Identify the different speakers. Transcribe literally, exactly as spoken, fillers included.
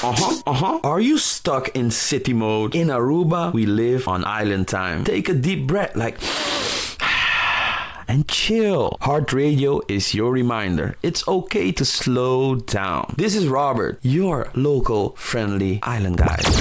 Speaker 1: Uh-huh, uh-huh. Are you stuck in city mode? In Aruba, we live on island time. Take a deep breath like and chill. Heart Radio is your reminder. It's okay to slow down. This is Robert, your local friendly island guide.